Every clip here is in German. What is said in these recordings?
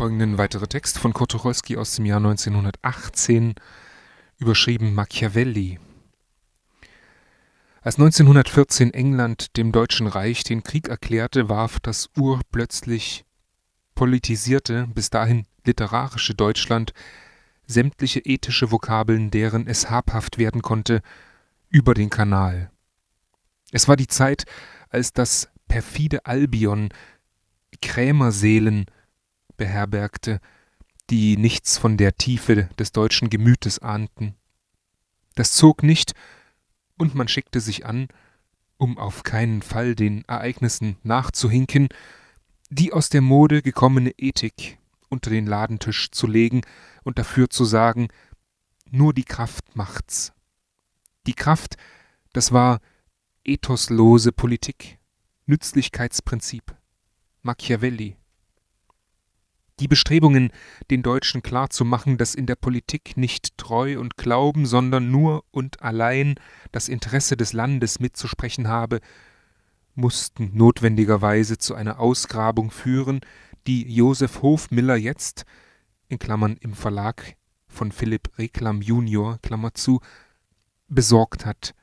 folgenden weitere Text von Kurt Tucholsky aus dem Jahr 1918, überschrieben Machiavelli. Als 1914 England dem Deutschen Reich den Krieg erklärte, warf das urplötzlich politisierte, bis dahin literarische Deutschland sämtliche ethische Vokabeln, deren es habhaft werden konnte, über den Kanal. Es war die Zeit, als das perfide Albion Krämerseelen beherbergte, die nichts von der Tiefe des deutschen Gemütes ahnten. Das zog nicht, und man schickte sich an, um auf keinen Fall den Ereignissen nachzuhinken, die aus der Mode gekommene Ethik unter den Ladentisch zu legen und dafür zu sagen, nur die Kraft macht's. Die Kraft, das war ethoslose Politik, Nützlichkeitsprinzip, Machiavelli. Die Bestrebungen, den Deutschen klarzumachen, dass in der Politik nicht Treu und Glauben, sondern nur und allein das Interesse des Landes mitzusprechen habe, mussten notwendigerweise zu einer Ausgrabung führen, die Joseph Hofmiller jetzt, in Klammern im Verlag von Philipp Reclam junior, Klammer zu, besorgt hat.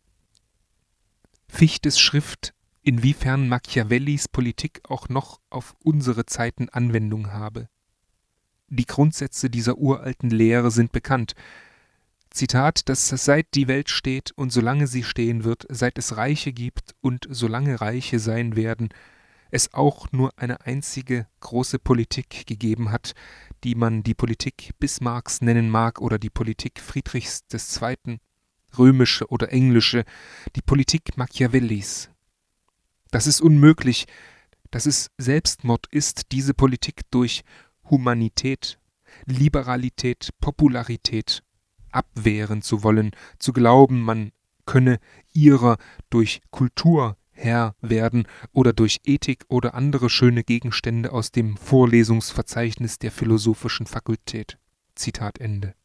Fichtes Schrift, inwiefern Machiavellis Politik auch noch auf unsere Zeiten Anwendung habe. Die Grundsätze dieser uralten Lehre sind bekannt. Zitat, dass seit die Welt steht und solange sie stehen wird, seit es Reiche gibt und solange Reiche sein werden, es auch nur eine einzige große Politik gegeben hat, die man die Politik Bismarcks nennen mag oder die Politik Friedrichs II., römische oder englische, die Politik Machiavellis. Das ist unmöglich, dass es Selbstmord ist, diese Politik durch Humanität, Liberalität, Popularität abwehren zu wollen, zu glauben, man könne ihrer durch Kultur Herr werden oder durch Ethik oder andere schöne Gegenstände aus dem Vorlesungsverzeichnis der Philosophischen Fakultät. Zitat Ende.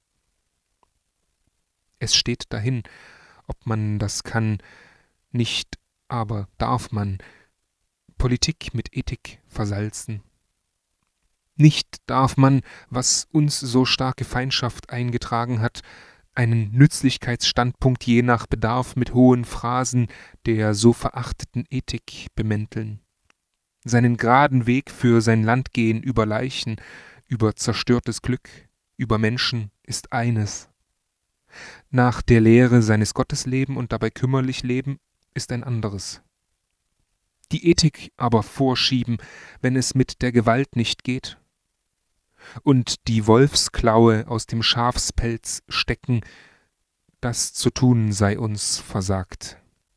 Es steht dahin, ob man das kann, nicht aber darf man Politik mit Ethik versalzen. Nicht darf man, was uns so starke Feindschaft eingetragen hat, einen Nützlichkeitsstandpunkt je nach Bedarf mit hohen Phrasen der so verachteten Ethik bemänteln. Seinen geraden Weg für sein Land gehen über Leichen, über zerstörtes Glück, über Menschen ist eines. Nach der Lehre seines Gottesleben und dabei kümmerlich leben, ist ein anderes. Die Ethik aber vorschieben, wenn es mit der Gewalt nicht geht. Und die Wolfsklaue aus dem Schafspelz stecken, das zu tun sei uns versagt.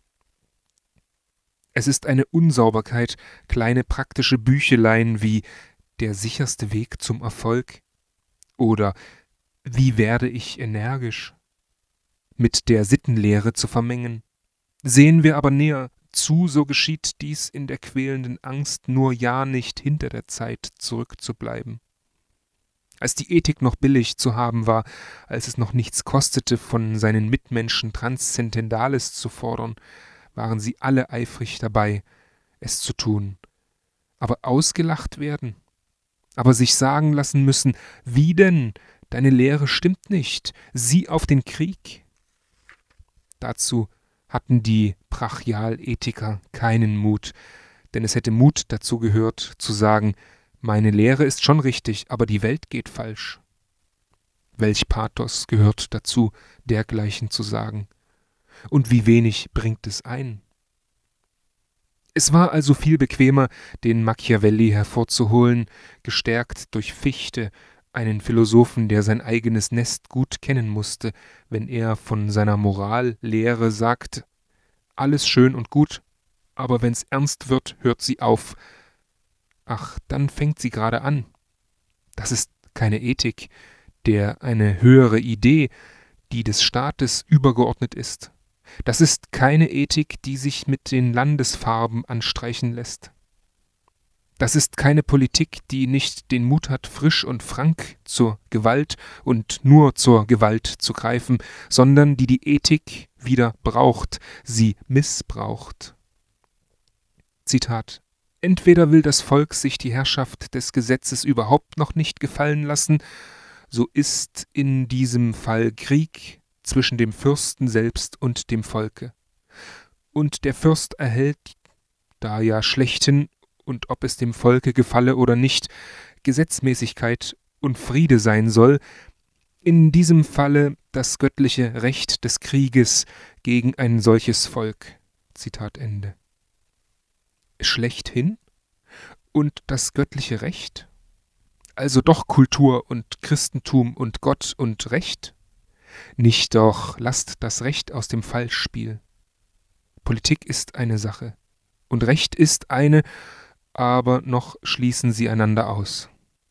Es ist eine Unsauberkeit, kleine praktische Büchelein wie »Der sicherste Weg zum Erfolg« oder »Wie werde ich energisch« mit der Sittenlehre zu vermengen. Sehen wir aber näher zu, so geschieht dies in der quälenden Angst, nur ja nicht hinter der Zeit zurückzubleiben. Als die Ethik noch billig zu haben war, als es noch nichts kostete, von seinen Mitmenschen Transzendentales zu fordern, waren sie alle eifrig dabei, es zu tun. Aber ausgelacht werden, aber sich sagen lassen müssen, wie denn, deine Lehre stimmt nicht, sieh auf den Krieg. Dazu hatten die Brachialethiker keinen Mut, denn es hätte Mut dazu gehört, zu sagen, meine Lehre ist schon richtig, aber die Welt geht falsch. Welch Pathos gehört dazu, dergleichen zu sagen? Und wie wenig bringt es ein? Es war also viel bequemer, den Machiavelli hervorzuholen, gestärkt durch Fichte, einen Philosophen, der sein eigenes Nest gut kennen musste, wenn er von seiner Morallehre sagt, alles schön und gut, aber wenn's ernst wird, hört sie auf. Ach, dann fängt sie gerade an. Das ist keine Ethik, der eine höhere Idee, die des Staates übergeordnet ist. Das ist keine Ethik, die sich mit den Landesfarben anstreichen lässt. Das ist keine Politik, die nicht den Mut hat, frisch und frank zur Gewalt und nur zur Gewalt zu greifen, sondern die die Ethik wieder braucht, sie missbraucht. Zitat Entweder will das Volk sich die Herrschaft des Gesetzes überhaupt noch nicht gefallen lassen, so ist in diesem Fall Krieg zwischen dem Fürsten selbst und dem Volke. Und der Fürst erhält, da ja schlechthin, und ob es dem Volke gefalle oder nicht, Gesetzmäßigkeit und Friede sein soll, in diesem Falle das göttliche Recht des Krieges gegen ein solches Volk. Zitat Ende. Schlechthin? Und das göttliche Recht? Also doch Kultur und Christentum und Gott und Recht? Nicht doch, lasst das Recht aus dem Falschspiel. Politik ist eine Sache und Recht ist eine, aber noch schließen sie einander aus.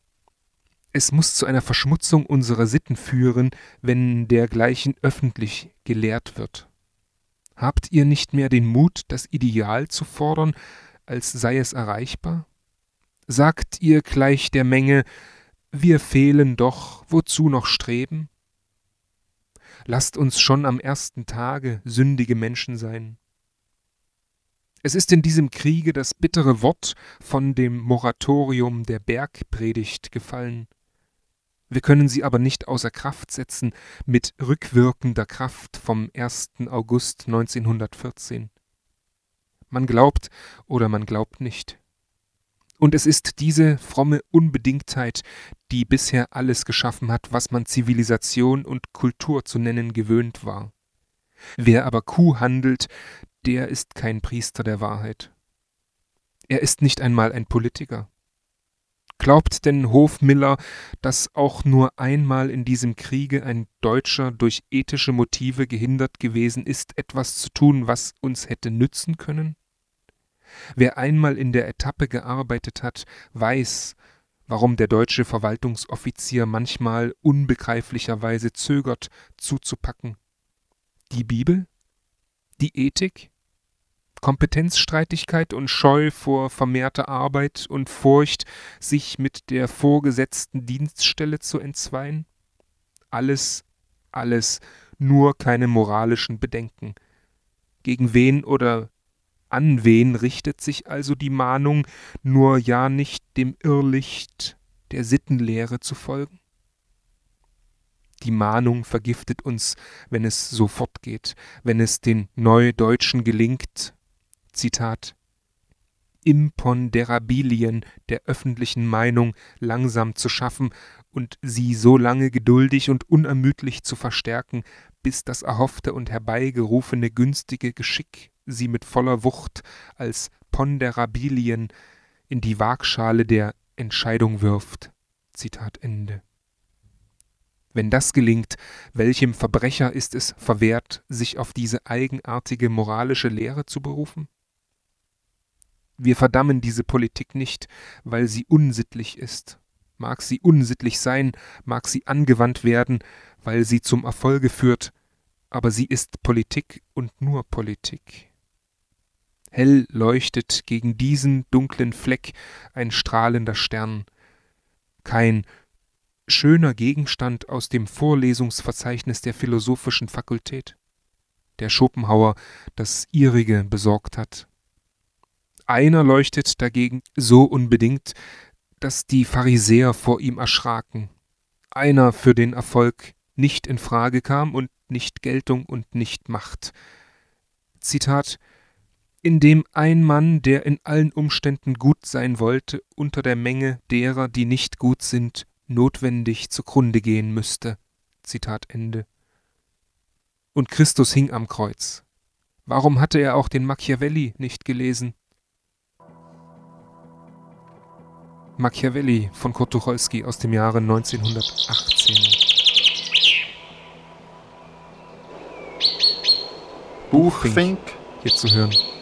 Es muss zu einer Verschmutzung unserer Sitten führen, wenn dergleichen öffentlich gelehrt wird. Habt ihr nicht mehr den Mut, das Ideal zu fordern, als sei es erreichbar? Sagt ihr gleich der Menge, wir fehlen doch, wozu noch streben? Lasst uns schon am ersten Tage sündige Menschen sein. Es ist in diesem Kriege das bittere Wort von dem Moratorium der Bergpredigt gefallen. Wir können sie aber nicht außer Kraft setzen mit rückwirkender Kraft vom 1. August 1914. Man glaubt oder man glaubt nicht. Und es ist diese fromme Unbedingtheit, die bisher alles geschaffen hat, was man Zivilisation und Kultur zu nennen gewöhnt war. Wer aber Kuh handelt, der ist kein Priester der Wahrheit. Er ist nicht einmal ein Politiker. Glaubt denn Hofmiller, dass auch nur einmal in diesem Kriege ein Deutscher durch ethische Motive gehindert gewesen ist, etwas zu tun, was uns hätte nützen können? Wer einmal in der Etappe gearbeitet hat, weiß, warum der deutsche Verwaltungsoffizier manchmal unbegreiflicherweise zögert, zuzupacken. Die Bibel? Die Ethik? Kompetenzstreitigkeit und Scheu vor vermehrter Arbeit und Furcht, sich mit der vorgesetzten Dienststelle zu entzweien? Alles, nur keine moralischen Bedenken. Gegen wen oder an wen richtet sich also die Mahnung, nur ja nicht dem Irrlicht der Sittenlehre zu folgen? Die Mahnung vergiftet uns, wenn es so fortgeht, wenn es den Neudeutschen gelingt, Zitat, Imponderabilien der öffentlichen Meinung langsam zu schaffen und sie so lange geduldig und unermüdlich zu verstärken, bis das erhoffte und herbeigerufene günstige Geschick sie mit voller Wucht als Ponderabilien in die Waagschale der Entscheidung wirft. Zitat Ende. Wenn das gelingt, welchem Verbrecher ist es verwehrt, sich auf diese eigenartige moralische Lehre zu berufen? Wir verdammen diese Politik nicht, weil sie unsittlich ist. Mag sie unsittlich sein, mag sie angewandt werden, weil sie zum Erfolge führt, aber sie ist Politik und nur Politik. Hell leuchtet gegen diesen dunklen Fleck ein strahlender Stern. Kein schöner Gegenstand aus dem Vorlesungsverzeichnis der Philosophischen Fakultät, der Schopenhauer das ihrige besorgt hat. Einer leuchtet dagegen so unbedingt, dass die Pharisäer vor ihm erschraken. Einer für den Erfolg nicht in Frage kam und nicht Geltung und nicht Macht. Zitat, indem ein Mann, der in allen Umständen gut sein wollte, unter der Menge derer, die nicht gut sind, notwendig zugrunde gehen müsste. Zitat Ende. Und Christus hing am Kreuz. Warum hatte er auch den Machiavelli nicht gelesen? Machiavelli von Kurt Tucholsky aus dem Jahre 1918. Buchfink hier zu hören.